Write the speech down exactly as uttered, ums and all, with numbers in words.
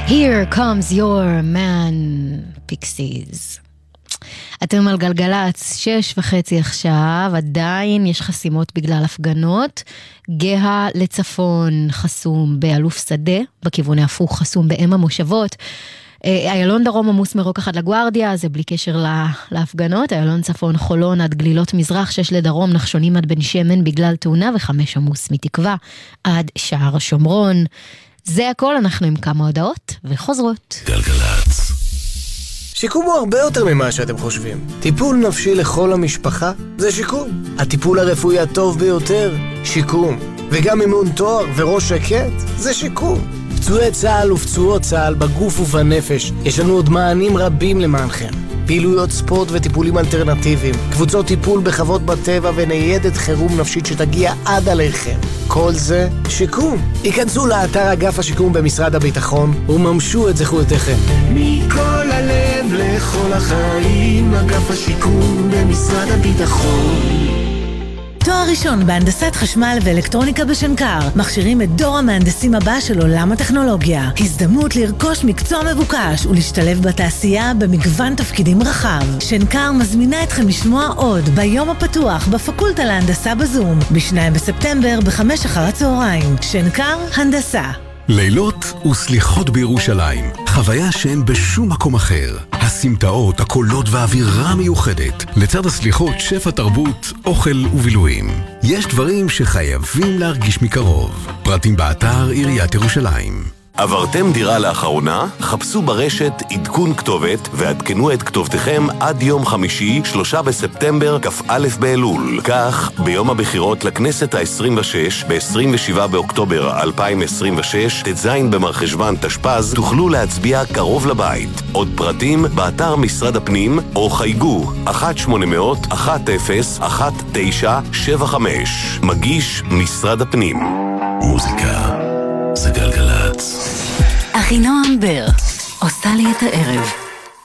Here comes your man, Pixies. אתם על גלגלץ, שש וחצי עכשיו, עדיין יש חסימות בגלל הפגנות. גאה לצפון חסום באלוף שדה, בכיוון ההפוך חסום באם המושבות. איילון דרום עמוס מרוק אחד לגוארדיה, זה בלי קשר להפגנות. איילון צפון חולון עד גלילות מזרח, שש לדרום נחשונים עד בן שמן בגלל תאונה, וחמש עמוס מתקווה עד שער שומרון. זה הכל, אנחנו עם כמה הודעות וחוזרות. גלגלץ. שיקום הוא הרבה יותר ממה שאתם חושבים. טיפול נפשי לכל המשפחה זה שיקום. הטיפול הרפואי הטוב ביותר, שיקום. וגם אימון תואר וראש שקט זה שיקום. פצועי צה"ל ופצועות צה"ל בגוף ובנפש, יש לנו עוד מענים רבים למענכם. פעילויות ספורט וטיפולים אלטרנטיביים, קבוצות טיפול בחוות בטבע וניידת חירום נפשית שתגיע עד עליכם. כל זה שיקום. היכנסו לאתר אגף השיקום במשרד הביטחון וממשו את זכויותיכם. מכל הלב לכל החיים, אגף השיקום במשרד הביטחון. תואר ראשון בהנדסת חשמל ואלקטרוניקה בשנקר. מכשירים את דור המהנדסים הבא של עולם הטכנולוגיה. הזדמנות לרכוש מקצוע מבוקש ולהשתלב בתעשייה במגוון תפקידים רחב. שנקר מזמינה אתכם לשמוע עוד ביום הפתוח בפקולטה להנדסה בזום, בשניים בספטמבר בחמש אחר הצהריים. שנקר הנדסה. לילות וסליחות בירושלים, חוויה שאין בשום מקום אחר. הסמטאות, הקולות והאווירה מיוחדת. לצד הסליחות, שפע תרבות, אוכל ובילויים. יש דברים שחייבים להרגיש מקרוב. פרטים באתר עיריית ירושלים. עברתם דירה לאחרונה? חפשו ברשת עדכון כתובת ועדכנו את כתובתכם עד יום חמישי, שלושה בספטמבר, כ"א באלול. כך, ביום הבחירות לכנסת ה-עשרים ושש, ב-עשרים ושבעה באוקטובר אלפיים עשרים ושש, ט"ז במרחשוון תשפ"ז, תוכלו להצביע קרוב לבית. עוד פרטים באתר משרד הפנים, או חייגו אחת שמונה אפס אפס אחת אפס אחת תשע שבע חמש. מגיש משרד הפנים. מוזיקה זה גלגלץ. אחינועם בר עושה לי את הערב.